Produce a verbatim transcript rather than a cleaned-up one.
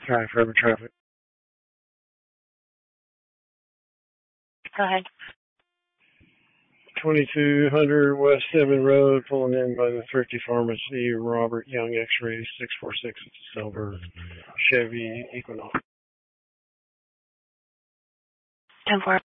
Hi, Forever Traffic. Go ahead. twenty-two hundred West seven Road, pulling in by the Thrifty Pharmacy. Robert Young, X-ray six four six. It's a silver Chevy Equinox. ten four.